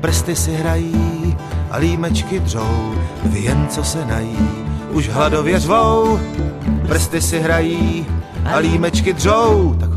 Prsty si hrají a límečky dřou, v jen co se nají, už hladově řvou. Prsty si hrají a límečky dřou, tak